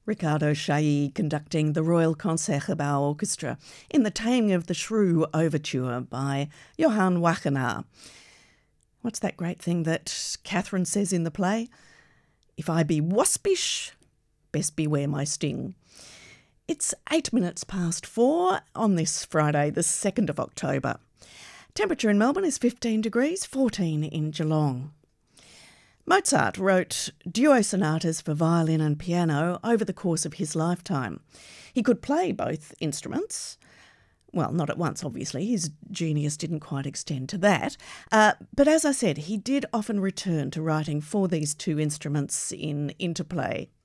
Riccardo Chailly conducting the Royal Concertgebouw Orchestra in The Taming of the Shrew Overture by Johann Wachenaar. What's that great thing that Catherine says in the play? If I be waspish, best beware my sting. It's 8 minutes past 4 on this Friday, the 2nd of October. Temperature in Melbourne is 15 degrees, 14 in Geelong. Mozart wrote duo sonatas for violin and piano over the course of his lifetime. He could play both instruments. Well, not at once, obviously. His genius didn't quite extend to that. But as I said, he did often return to writing for these two instruments in interplay.